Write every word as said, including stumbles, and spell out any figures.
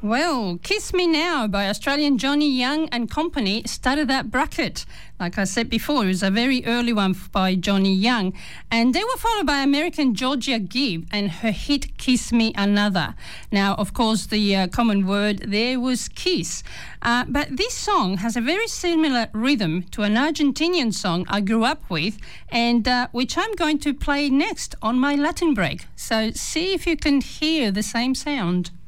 Well, Kiss Me Now by Australian Johnny Young and Company started that bracket. Like I said before, it was a very early one by Johnny Young. And they were followed by American Georgia Gibb and her hit Kiss Me Another. Now, of course, the uh, common word there was kiss. Uh, but this song has a very similar rhythm to an Argentinian song I grew up with, and uh, which I'm going to play next on my Latin break. So see if you can hear the same sound.